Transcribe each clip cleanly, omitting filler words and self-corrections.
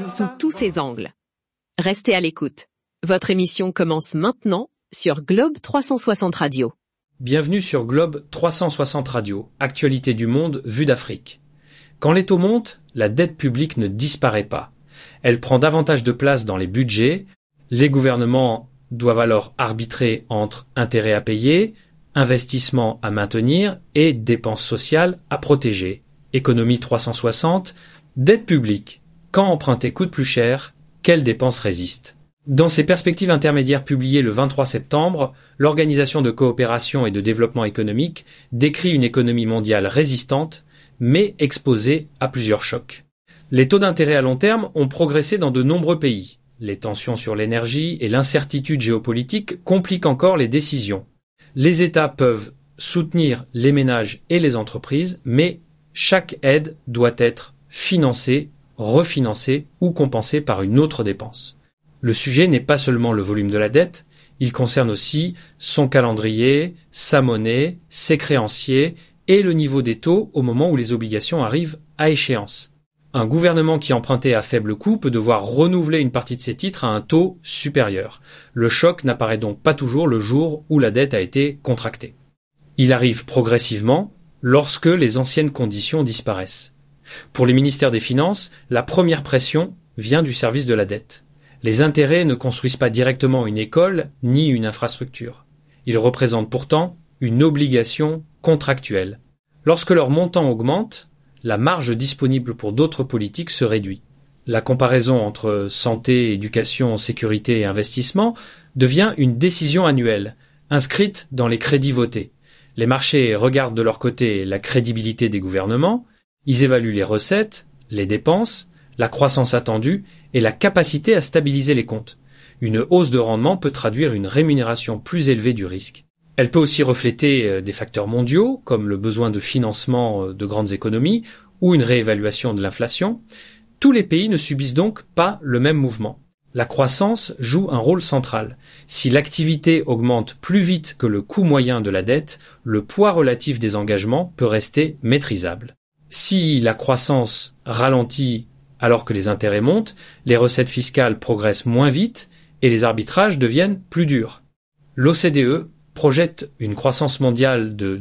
sous tous ses angles. Restez à l'écoute. Votre émission commence maintenant sur Globe 360 Radio. Bienvenue sur Globe 360 Radio, actualité du monde vue d'Afrique. Quand les taux montent, la dette publique ne disparaît pas. Elle prend davantage de place dans les budgets. Les gouvernements doivent alors arbitrer entre intérêts à payer, investissements à maintenir et dépenses sociales à protéger. Économie 360, dette publique. Quand emprunter coûte plus cher, quelles dépenses résistent ? Dans ses perspectives intermédiaires publiées le 23 septembre, l'Organisation de coopération et de développement économique décrit une économie mondiale résistante, mais exposée à plusieurs chocs. Les taux d'intérêt à long terme ont progressé dans de nombreux pays. Les tensions sur l'énergie et l'incertitude géopolitique compliquent encore les décisions. Les États peuvent soutenir les ménages et les entreprises, mais chaque aide doit être financée, refinancée ou compensée par une autre dépense. Le sujet n'est pas seulement le volume de la dette, il concerne aussi son calendrier, sa monnaie, ses créanciers et le niveau des taux au moment où les obligations arrivent à échéance. Un gouvernement qui empruntait à faible coût peut devoir renouveler une partie de ses titres à un taux supérieur. Le choc n'apparaît donc pas toujours le jour où la dette a été contractée. Il arrive progressivement lorsque les anciennes conditions disparaissent. Pour les ministères des Finances, la première pression vient du service de la dette. Les intérêts ne construisent pas directement une école ni une infrastructure. Ils représentent pourtant une obligation contractuelle. Lorsque leur montant augmente, la marge disponible pour d'autres politiques se réduit. La comparaison entre santé, éducation, sécurité et investissement devient une décision annuelle, inscrite dans les crédits votés. Les marchés regardent de leur côté la crédibilité des gouvernements, ils évaluent les recettes, les dépenses, la croissance attendue et la capacité à stabiliser les comptes. Une hausse de rendement peut traduire une rémunération plus élevée du risque. Elle peut aussi refléter des facteurs mondiaux, comme le besoin de financement de grandes économies ou une réévaluation de l'inflation. Tous les pays ne subissent donc pas le même mouvement. La croissance joue un rôle central. Si l'activité augmente plus vite que le coût moyen de la dette, le poids relatif des engagements peut rester maîtrisable. Si la croissance ralentit alors que les intérêts montent, les recettes fiscales progressent moins vite et les arbitrages deviennent plus durs. L'OCDE projette une croissance mondiale de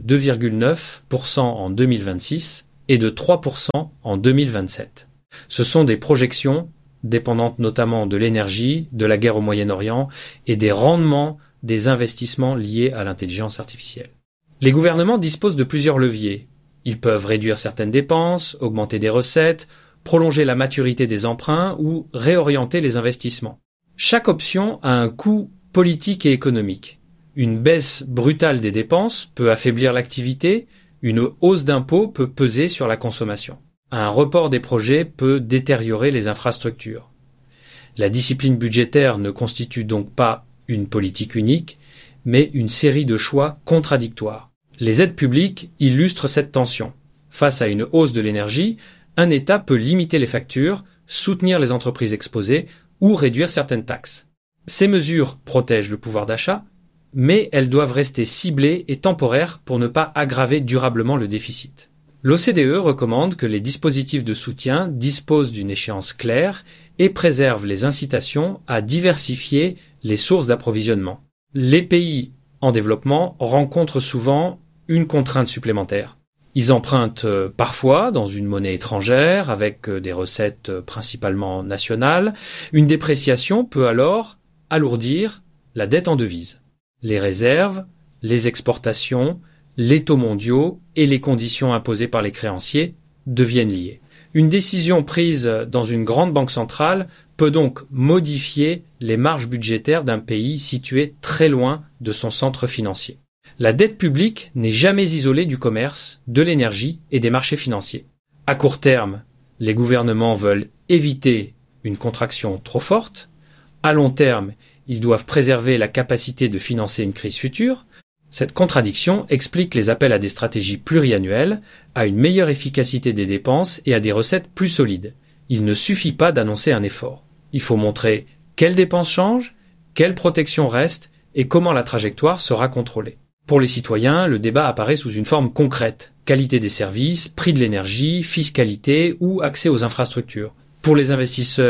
2,9% en 2026 et de 3% en 2027. Ce sont des projections dépendantes notamment de l'énergie, de la guerre au Moyen-Orient et des rendements des investissements liés à l'intelligence artificielle. Les gouvernements disposent de plusieurs leviers. Ils peuvent réduire certaines dépenses, augmenter des recettes, prolonger la maturité des emprunts ou réorienter les investissements. Chaque option a un coût politique et économique. Une baisse brutale des dépenses peut affaiblir l'activité, une hausse d'impôts peut peser sur la consommation. Un report des projets peut détériorer les infrastructures. La discipline budgétaire ne constitue donc pas une politique unique, mais une série de choix contradictoires. Les aides publiques illustrent cette tension. Face à une hausse de l'énergie, un État peut limiter les factures, soutenir les entreprises exposées ou réduire certaines taxes. Ces mesures protègent le pouvoir d'achat, mais elles doivent rester ciblées et temporaires pour ne pas aggraver durablement le déficit. L'OCDE recommande que les dispositifs de soutien disposent d'une échéance claire et préservent les incitations à diversifier les sources d'approvisionnement. Les pays en développement rencontrent souvent une contrainte supplémentaire. Ils empruntent parfois dans une monnaie étrangère avec des recettes principalement nationales. Une dépréciation peut alors alourdir la dette en devise. Les réserves, les exportations, les taux mondiaux et les conditions imposées par les créanciers deviennent liés. Une décision prise dans une grande banque centrale peut donc modifier les marges budgétaires d'un pays situé très loin de son centre financier. La dette publique n'est jamais isolée du commerce, de l'énergie et des marchés financiers. À court terme, les gouvernements veulent éviter une contraction trop forte. À long terme, ils doivent préserver la capacité de financer une crise future. Cette contradiction explique les appels à des stratégies pluriannuelles, à une meilleure efficacité des dépenses et à des recettes plus solides. Il ne suffit pas d'annoncer un effort. Il faut montrer quelles dépenses changent, quelle protection reste et comment la trajectoire sera contrôlée. Pour les citoyens, le débat apparaît sous une forme concrète. Qualité des services, prix de l'énergie, fiscalité ou accès aux infrastructures. Pour les investisseurs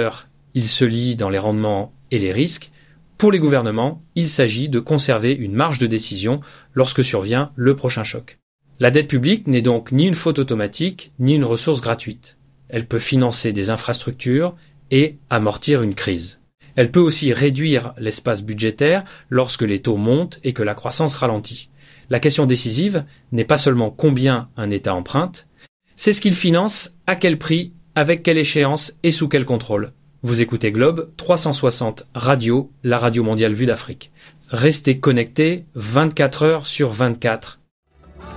Il se lie dans les rendements et les risques. Pour les gouvernements, il s'agit de conserver une marge de décision lorsque survient le prochain choc. La dette publique n'est donc ni une faute automatique, ni une ressource gratuite. Elle peut financer des infrastructures et amortir une crise. Elle peut aussi réduire l'espace budgétaire lorsque les taux montent et que la croissance ralentit. La question décisive n'est pas seulement combien un État emprunte, c'est ce qu'il finance, à quel prix, avec quelle échéance et sous quel contrôle. Vous écoutez Globe 360 Radio, la radio mondiale vue d'Afrique. Restez connectés 24 heures sur 24